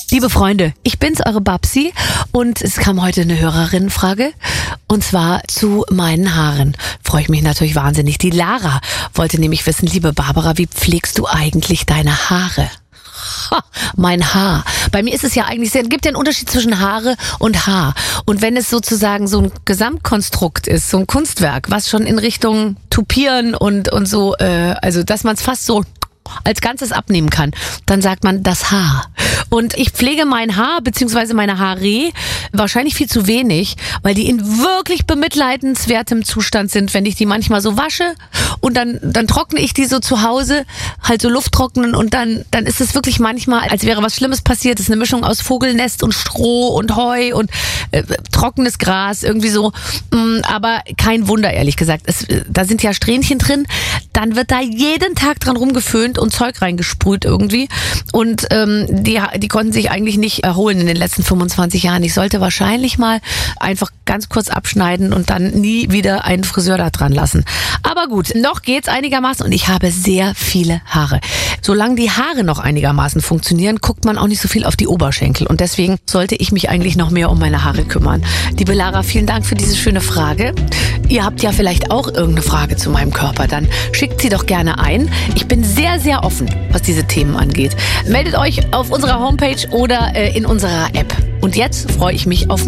Liebe Freunde, ich bin's, eure Babsi, und es kam heute eine Hörerinnenfrage, und zwar zu meinen Haaren. Freue ich mich natürlich wahnsinnig. Die Lara wollte nämlich wissen, liebe Barbara, wie pflegst du eigentlich deine Haare? Mein Haar. Bei mir ist es ja eigentlich, es gibt ja einen Unterschied zwischen Haare und Haar. Und wenn es sozusagen so ein Gesamtkonstrukt ist, so ein Kunstwerk, was schon in Richtung Tupieren und so, also dass man es fast so als Ganzes abnehmen kann, dann sagt man das Haar. Und ich pflege mein Haar bzw. meine Haare wahrscheinlich viel zu wenig, weil die in wirklich bemitleidenswertem Zustand sind, wenn ich die manchmal so wasche und dann trockne ich die so zu Hause, halt so Luft trocknen, und dann ist es wirklich manchmal, als wäre was Schlimmes passiert. Es ist eine Mischung aus Vogelnest und Stroh und Heu und trockenes Gras, irgendwie so. Aber kein Wunder, ehrlich gesagt. Da sind ja Strähnchen drin, dann wird da jeden Tag dran rumgeföhnt und Zeug reingesprüht irgendwie. Und die konnten sich eigentlich nicht erholen in den letzten 25 Jahren. Ich sollte wahrscheinlich mal einfach ganz kurz abschneiden und dann nie wieder einen Friseur da dran lassen. Aber gut, noch geht's einigermaßen, und ich habe sehr viele Haare. Solange die Haare noch einigermaßen funktionieren, guckt man auch nicht so viel auf die Oberschenkel. Und deswegen sollte ich mich eigentlich noch mehr um meine Haare kümmern. Liebe Lara, vielen Dank für diese schöne Frage. Ihr habt ja vielleicht auch irgendeine Frage zu meinem Körper. Dann schickt sie doch gerne ein. Ich bin sehr, sehr offen, was diese Themen angeht. Meldet euch auf unserer Homepage oder in unserer App. Und jetzt freue ich mich auf